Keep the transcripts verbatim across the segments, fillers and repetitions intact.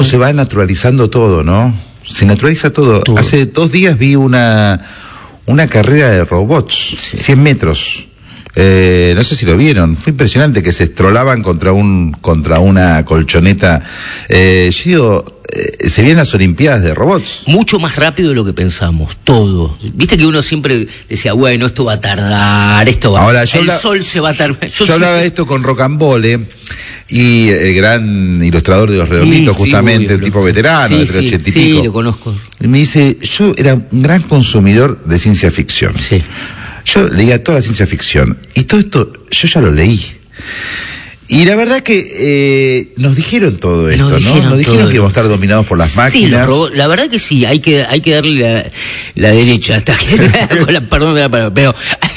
Se va naturalizando todo, ¿no? Se naturaliza todo. todo. Hace dos días vi una, una carrera de robots, sí. cien metros. Eh, no sé si lo vieron, fue impresionante que se estrolaban contra un contra una colchoneta. Eh, yo digo, eh, se vienen las Olimpiadas de robots. Mucho más rápido de lo que pensamos, todo. Viste que uno siempre decía, bueno, esto va a tardar, esto va Ahora, yo el habla, sol se va a tardar. Yo, yo hablaba de esto con Rocambole, y el gran ilustrador de Los Redonditos, sí, justamente, sí, obvio, el tipo veterano, sí, del ochenta y sí, pico. Sí, lo conozco. Y me dice, yo era un gran consumidor de ciencia ficción. Sí. Yo leía toda la ciencia ficción, y todo esto yo ya lo leí. Y la verdad que eh, nos dijeron todo esto, nos ¿no? Nos dijeron que íbamos a estar dominados por las máquinas. Sí, robots, la verdad que sí, hay que hay que darle la, la derecha a esta gente, con la, perdón de la palabra, pero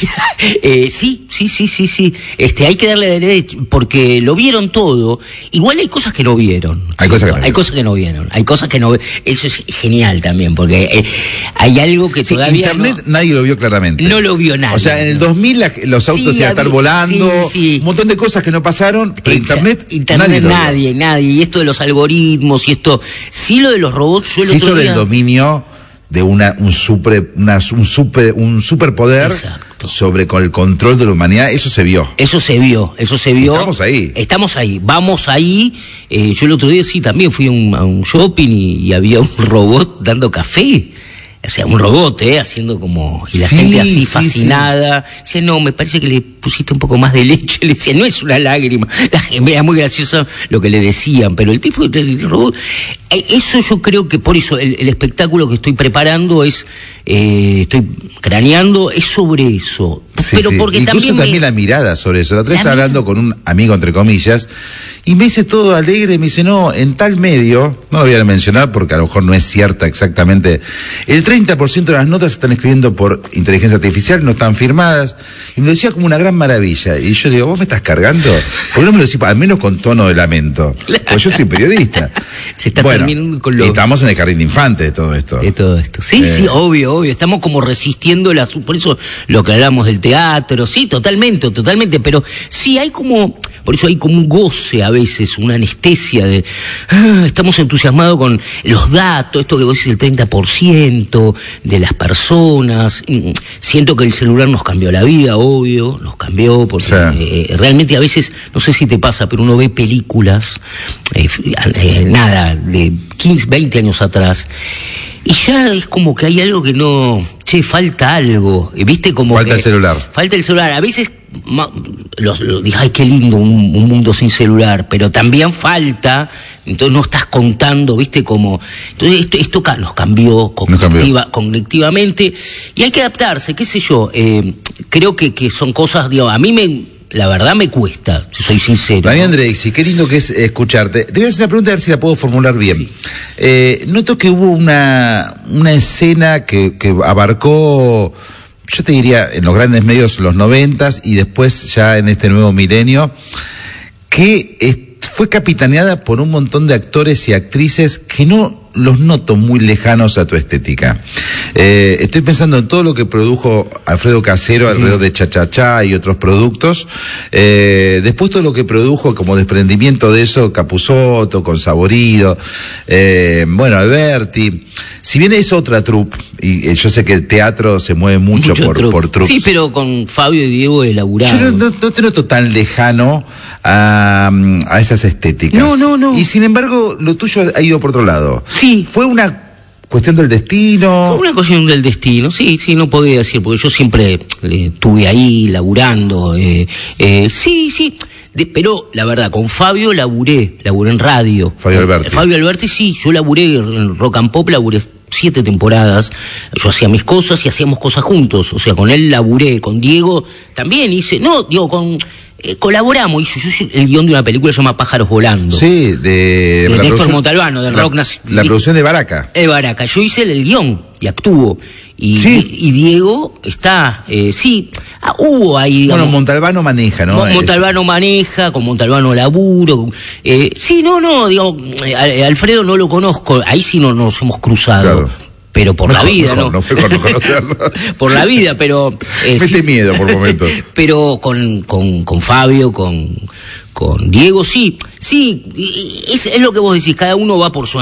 eh, sí, sí, sí, sí, sí, este, hay que darle la derecha, porque lo vieron todo. Igual hay cosas que no vieron. Hay cosas que no, hay cosas que no vieron, hay cosas que no. Eso es genial también, porque eh, hay algo que sí, todavía Internet no, nadie lo vio claramente. No lo vio nadie. O sea, en el dos mil la, los autos sí, iban a estar volando, sí, sí. un montón de cosas que no pasaron. Pero Internet, Internet nadie, nadie, nadie, y esto de los algoritmos y esto, sí, lo de los robots, yo el sí, otro sobre día... el dominio de una un super una, un super un superpoder. Exacto. Sobre con el control de la humanidad, eso se vio. Eso se vio, eso se vio. Estamos ahí. Estamos ahí, vamos ahí. Eh, yo el otro día sí también fui a un, a un shopping y, y había un robot dando café. O sea, un robot, ¿eh? Haciendo como... Y la sí, gente así, sí, fascinada. Sí. Dice, no, me parece que le pusiste un poco más de leche. Le decía, no es una lágrima. La gente, era muy gracioso lo que le decían. Pero el tipo del robot... Eso yo creo que por eso el, el espectáculo que estoy preparando es... Eh, estoy craneando, es sobre eso. Sí, pero sí. porque Incluso también... también me... la mirada sobre eso. La otra vez estaba hablando con un amigo, entre comillas, y me dice todo alegre, me dice, no, en tal medio, no lo voy a mencionar porque a lo mejor no es cierta exactamente, el treinta por ciento de las notas se están escribiendo por inteligencia artificial, no están firmadas, y me lo decía como una gran maravilla, y yo digo, ¿vos me estás cargando? ¿Por qué no me lo decís, al menos con tono de lamento? Claro. Pues yo soy periodista. Se está bueno, terminando con lo... estamos en el jardín de infantes de todo esto. De todo esto. Sí, eh... sí, obvio, obvio, estamos como resistiendo la... Por eso lo que hablamos del teatro, sí, totalmente, totalmente, pero sí hay como... Por eso hay como un goce a veces, una anestesia de... Ah, estamos entusiasmados con los datos, esto que vos decís, el treinta por ciento de las personas. Siento que el celular nos cambió la vida, obvio, nos cambió, porque sí. eh, realmente a veces, no sé si te pasa, pero uno ve películas, eh, eh, nada, de quince, veinte años atrás, y ya es como que hay algo que no... Che, falta algo, ¿viste? Como falta que, el celular. Falta el celular. A veces... Los, los, ay, qué lindo un, un mundo sin celular, pero también falta, entonces no estás contando, viste, como, entonces esto, esto nos cambió, cognitiva, nos cambió cognitivamente, y hay que adaptarse, qué sé yo, eh, creo que, que son cosas, digo, a mí me, la verdad me cuesta, si soy sincero. María Andreixi, qué lindo que es escucharte. Te voy a hacer una pregunta a ver si la puedo formular bien. Sí. Eh, noto que hubo una, una escena que, que abarcó... Yo te diría, en los grandes medios, los noventas, y después ya en este nuevo milenio, que eh, fue capitaneada por un montón de actores y actrices que no los noto muy lejanos a tu estética. Eh, estoy pensando en todo lo que produjo Alfredo Casero alrededor de Cha-Cha-Cha y otros productos. Eh, después todo lo que produjo como desprendimiento de eso, Capusotto, con Saborido, eh, bueno, Alberti. Si bien es otra troupe, y eh, yo sé que el teatro se mueve mucho, mucho por, por trupes. Sí, pero con Fabio y Diego elaborado. Yo no, no, no te noto tan lejano a, a esas estéticas. No, no, no. Y sin embargo, lo tuyo ha ido por otro lado. Sí. Fue una cuestión del destino. Fue una cuestión del destino, sí, sí, no podía decir, porque yo siempre eh, estuve ahí laburando. Eh, eh, sí, sí. De, pero la verdad, con Fabio laburé, laburé en radio. Fabio Alberti. Fabio Alberti, sí, yo laburé en Rock and Pop, laburé siete temporadas, yo hacía mis cosas y hacíamos cosas juntos, o sea, con él laburé, con Diego también hice, no, digo, con... Eh, colaboramos, hizo yo, yo el guión de una película que se llama Pájaros Volando. Sí, de... De Néstor Montalbano, del la, rock nacional. La producción de Baraca. De Baraca, yo hice el, el guión y actúo. Y, sí. y, y Diego está, eh, sí, ah, hubo ahí... Digamos, bueno, Montalbano maneja, ¿no? Montalbano es... maneja, con Montalbano laburo. Eh, sí, no, no, digamos, eh, Alfredo no lo conozco, ahí sí no nos hemos cruzado. Claro. Pero por no, la vida, ¿no? ¿no? No, no, no por la vida, pero... Eh, Mete sí, miedo por momentos. Pero con, con, con Fabio, con, con Diego, sí, sí, es, es lo que vos decís, cada uno va por su...